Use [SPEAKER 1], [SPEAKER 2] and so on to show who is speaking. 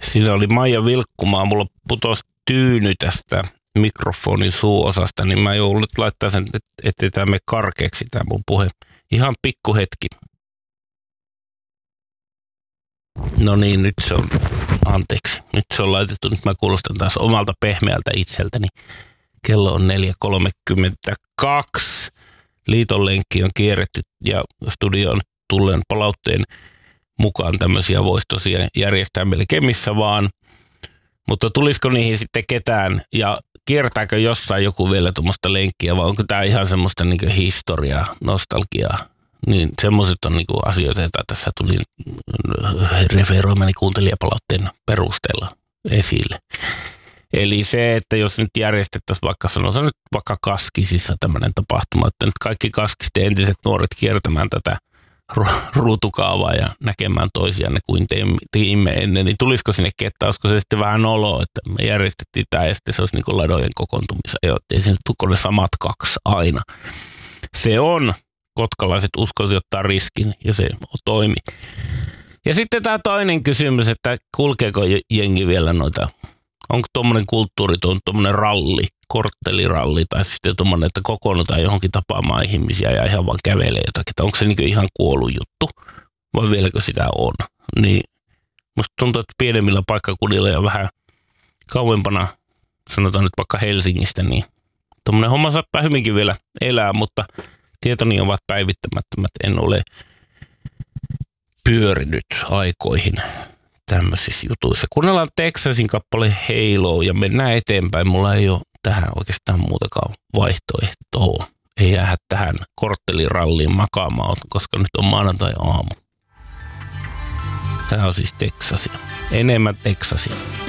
[SPEAKER 1] Siinä oli Maija Vilkkumaa. Mulla putosi tyyny tästä mikrofonin suuosasta, niin mä joudun laittaa sen, ettei tämä mene karkeaksi tämä mun puhe. Ihan pikku hetki. No niin, nyt se on, anteeksi, nyt se on laitettu, nyt mä kuulostan taas omalta pehmeältä itseltäni. Kello on 4.32. Liiton lenkki on kierretty ja studioon tulleen palautteen mukaan tämmöisiä voisi tosiaan järjestää melkein missä vaan. Mutta tulisiko niihin sitten ketään ja kiertääkö jossain joku vielä tuommoista lenkkiä vai onko tämä ihan semmoista niinku historiaa, nostalgiaa? Niin semmoiset on niinku asioita, joita tässä tuli referoimani kuuntelijapalautteen perusteella esille. Eli se, että jos nyt järjestettäisiin vaikka sanotaan nyt vaikka Kaskisissa tämmöinen tapahtuma, että nyt kaikki Kaskisten entiset nuoret kiertämään tätä ruutukaavaa ja näkemään toisianne kuin teimme ennen, niin tulisiko sinne ketään, olisiko se sitten vähän oloa, että me järjestettiin tämä ja sitten se olisi niin kuin ladojen kokoontumissa, ei sinne tukko ne samat kaksi aina. Se on, kotkalaiset uskoisivat ottaa riskin ja se toimi. Ja sitten tämä toinen kysymys, että kulkeeko jengi vielä noita, onko tuommoinen kulttuuri, tuommoinen ralli, kortteliralli tai sitten tuommoinen, että kokoonnutaan johonkin tapaamaan ihmisiä ja ihan vaan kävelee jotakin. Että onko se niin ihan kuollut juttu vai vieläkö sitä on? Niin musta tuntuu, että pienemmillä paikkakunnilla ja vähän kauempana, sanotaan nyt vaikka Helsingistä, niin tuommoinen homma saattaa hyvinkin vielä elää, mutta tietoni ovat päivittämättömät. En ole pyörinyt aikoihin tämmöisissä jutuissa. Kuunnellaan Texasin kappale Halo ja mennään eteenpäin. Mulla ei ole tähän oikeastaan muutakaan vaihtoehtoa. Ei jäädä tähän kortteliralliin makaamaan, koska nyt on maanantai-aamu. Tää on siis Texasia. Enemmän Texasia.